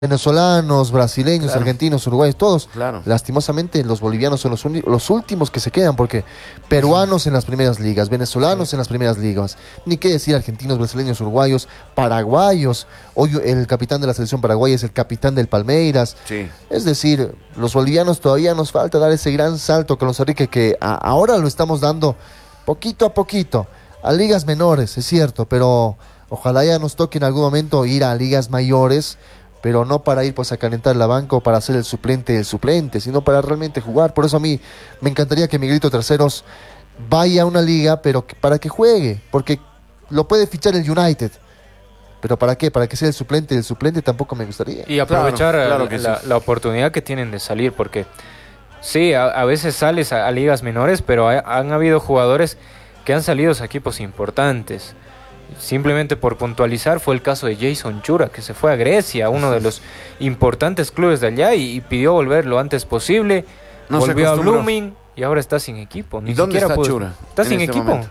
venezolanos, brasileños, Claro. argentinos, uruguayos, todos. Claro. Lastimosamente los bolivianos son los últimos que se quedan, porque peruanos en las primeras ligas, venezolanos en las primeras ligas, ni qué decir argentinos, brasileños, uruguayos, paraguayos. Hoy el capitán de la selección paraguaya es el capitán del Palmeiras. Sí. Es decir, los bolivianos todavía nos falta dar ese gran salto con los Enrique que ahora lo estamos dando poquito a poquito a ligas menores, es cierto, pero ojalá ya nos toque en algún momento ir a ligas mayores, pero no para ir pues a calentar la banca o para ser el suplente del suplente, sino para realmente jugar. Por eso a mí me encantaría que Miguelito Terceros vaya a una liga, pero para que juegue, porque lo puede fichar el United. ¿Pero para qué? ¿Para que sea el suplente? El suplente tampoco me gustaría. Y aprovechar Claro que la oportunidad que tienen de salir, porque sí, a veces sales a ligas menores, pero han habido jugadores que han salido a equipos importantes. Simplemente por puntualizar, fue el caso de Jason Chura, que se fue a Grecia, uno de los importantes clubes de allá, y pidió volver lo antes posible. No se volvió a acostumbró. Blooming y ahora está sin equipo. ¿Y dónde está Chura? Está en sin este equipo. momento?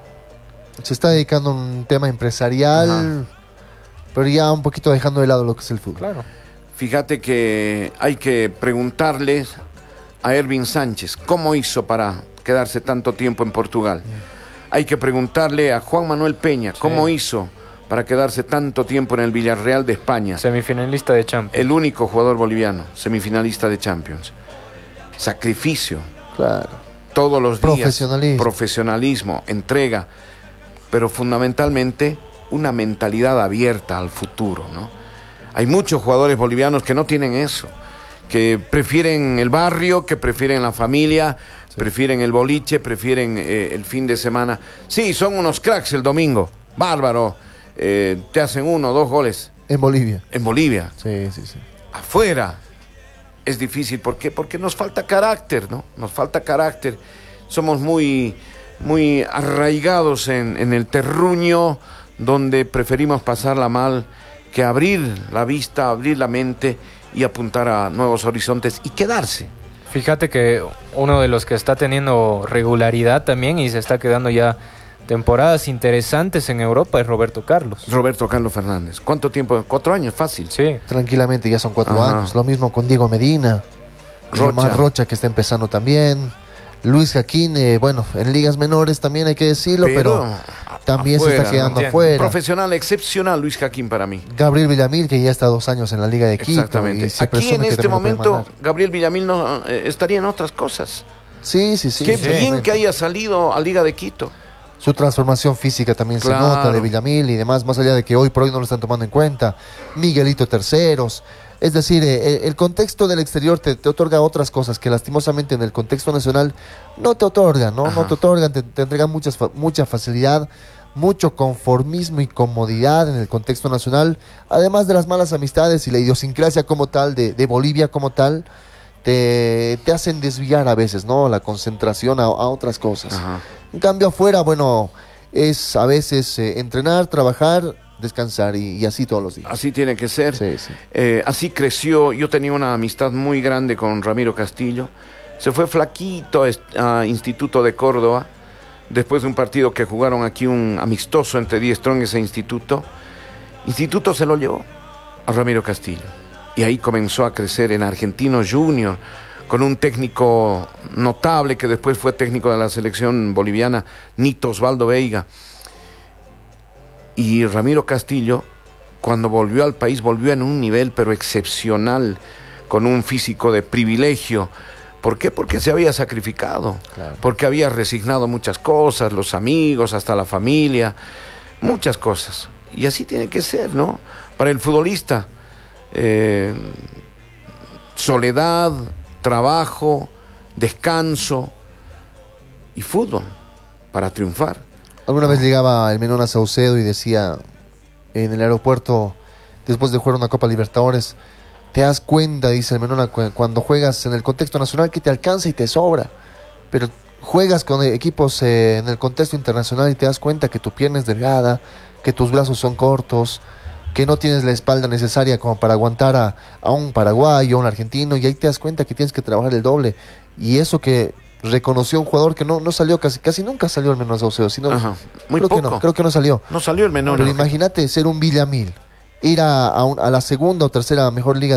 Se está dedicando a un tema empresarial, Ajá. pero ya un poquito dejando de lado lo que es el fútbol. Claro. Fíjate que hay que preguntarles a Ervin Sánchez cómo hizo para quedarse tanto tiempo en Portugal. Hay que preguntarle a Juan Manuel Peña cómo hizo para quedarse tanto tiempo en el Villarreal de España. Semifinalista de Champions. El único jugador boliviano, semifinalista de Champions. Sacrificio, Claro. todos los días. Profesionalismo. Profesionalismo, entrega, pero fundamentalmente una mentalidad abierta al futuro, ¿no? Hay muchos jugadores bolivianos que no tienen eso, que prefieren el barrio, que prefieren la familia, prefieren el boliche, prefieren el fin de semana. Sí, son unos cracks el domingo, bárbaro, te hacen 1 o 2 goles En Bolivia. en Bolivia. Sí, sí, sí. Afuera es difícil. ¿Por qué? Porque nos falta carácter, ¿no? Nos falta carácter. Somos muy arraigados en el terruño, donde preferimos pasarla mal que abrir la vista, abrir la mente y apuntar a nuevos horizontes y quedarse. Fíjate que uno de los que está teniendo regularidad también y se está quedando ya temporadas interesantes en Europa es Roberto Carlos. Roberto Carlos Fernández. ¿Cuánto tiempo? 4 años, fácil. Sí. Tranquilamente, ya son 4 Ajá. años. Lo mismo con Diego Medina. Román Rocha, que está empezando también. Luis Jaquín, bueno, en ligas menores también hay que decirlo, pero también se está afuera, quedando ¿no? afuera. Profesional excepcional Luis Jaquín para mí. Gabriel Villamil, que ya está 2 años en la Liga de Quito. Exactamente. Y se Aquí presume en que este también lo puede momento mandar. Gabriel Villamil no estaría en otras cosas. Sí, sí, sí. Qué sí, bien sí. que haya salido a Liga de Quito. Su transformación física también Claro. se nota de Villamil y demás, más allá de que hoy por hoy no lo están tomando en cuenta. Miguelito Terceros. Es decir, el contexto del exterior te otorga otras cosas que lastimosamente en el contexto nacional no te otorgan, ¿no? Ajá. No te otorgan, te entregan mucha facilidad, mucho conformismo y comodidad en el contexto nacional, además de las malas amistades y la idiosincrasia como tal de Bolivia como tal, te hacen desviar a veces, ¿no? La concentración a otras cosas. Ajá. En cambio afuera, bueno, es a veces entrenar, trabajar, descansar y así todos los días. Así tiene que ser. Sí, sí. Así creció. Yo tenía una amistad muy grande con Ramiro Castillo. Se fue flaquito a Instituto de Córdoba, después de un partido que jugaron aquí, un amistoso entre Die Strongest e Instituto. Instituto se lo llevó a Ramiro Castillo. Y ahí comenzó a crecer en Argentino Junior, con un técnico notable que después fue técnico de la selección boliviana, Nito Osvaldo Veiga. Y Ramiro Castillo, cuando volvió al país, volvió en un nivel pero excepcional, con un físico de privilegio. ¿Por qué? Porque se había sacrificado, Claro. porque había resignado muchas cosas, los amigos, hasta la familia, muchas cosas. Y así tiene que ser, ¿no? Para el futbolista, soledad, trabajo, descanso y fútbol para triunfar. Alguna vez llegaba el Menón a Saucedo y decía en el aeropuerto, después de jugar una Copa Libertadores, te das cuenta, dice el Menón, cuando juegas en el contexto nacional que te alcanza y te sobra, pero juegas con equipos en el contexto internacional y te das cuenta que tu pierna es delgada, que tus brazos son cortos, que no tienes la espalda necesaria como para aguantar a un paraguayo, a un argentino, y ahí te das cuenta que tienes que trabajar el doble. Y eso que reconoció un jugador que no salió, casi nunca salió el Menón Saucedo, sino Ajá, muy creo poco. que no, creo que no salió. No salió el menor. Pero imagínate ser un Villamil, ir a la segunda o tercera mejor liga